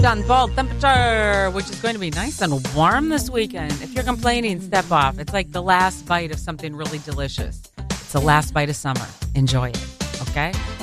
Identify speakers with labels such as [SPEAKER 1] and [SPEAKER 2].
[SPEAKER 1] on fall temperature, which is going to be nice and warm this weekend. If you're complaining, step off. It's like the last bite of something really delicious. It's the last bite of summer. Enjoy it, okay?